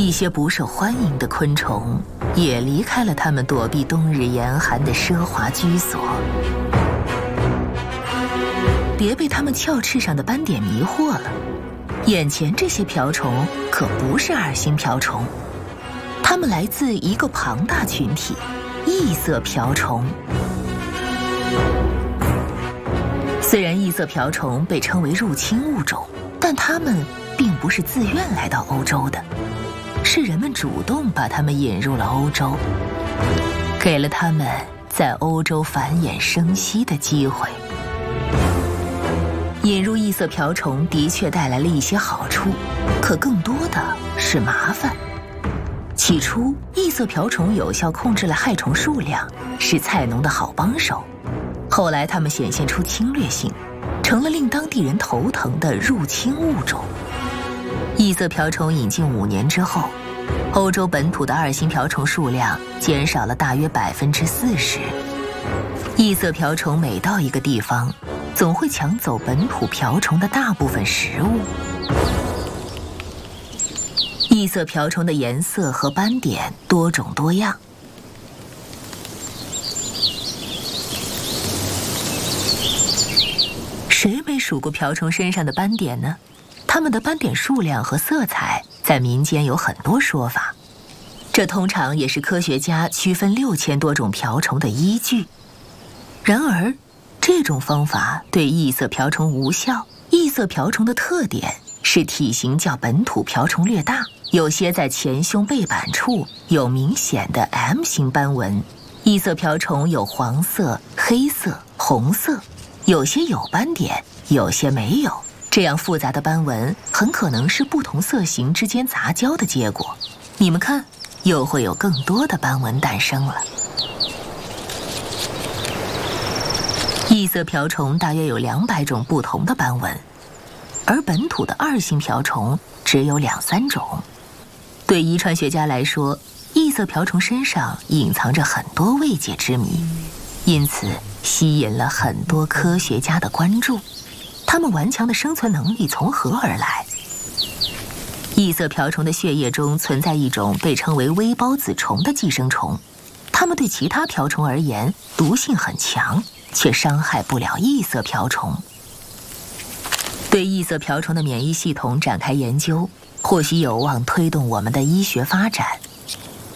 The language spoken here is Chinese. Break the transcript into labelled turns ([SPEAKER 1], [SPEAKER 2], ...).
[SPEAKER 1] 一些不受欢迎的昆虫也离开了它们躲避冬日严寒的奢华居所。别被它们鞘翅上的斑点迷惑了，眼前这些瓢虫可不是二星瓢虫，它们来自一个庞大群体——异色瓢虫。虽然异色瓢虫被称为入侵物种，但它们并不是自愿来到欧洲的，是人们主动把它们引入了欧洲，给了它们在欧洲繁衍生息的机会。引入异色瓢虫的确带来了一些好处，可更多的是麻烦。起初，异色瓢虫有效控制了害虫数量，是菜农的好帮手。后来，它们显现出侵略性，成了令当地人头疼的入侵物种。异色瓢虫引进5年之后，欧洲本土的二星瓢虫数量减少了大约40%。异色瓢虫每到一个地方，总会抢走本土瓢虫的大部分食物。异色瓢虫的颜色和斑点多种多样。谁没数过瓢虫身上的斑点呢？它们的斑点数量和色彩在民间有很多说法，这通常也是科学家区分6000多种瓢虫的依据。然而，这种方法对异色瓢虫无效。异色瓢虫的特点是体型较本土瓢虫略大，有些在前胸背板处有明显的 M 型斑纹。异色瓢虫有黄色、黑色、红色，有些有斑点，有些没有。这样复杂的斑纹很可能是不同色型之间杂交的结果。你们看，又会有更多的斑纹诞生了。异色瓢虫大约有200种不同的斑纹，而本土的二星瓢虫只有2-3种。对遗传学家来说，异色瓢虫身上隐藏着很多未解之谜，因此吸引了很多科学家的关注。它们顽强的生存能力从何而来？异色瓢虫的血液中存在一种被称为微孢子虫的寄生虫，它们对其他瓢虫而言毒性很强，却伤害不了异色瓢虫。对异色瓢虫的免疫系统展开研究，或许有望推动我们的医学发展。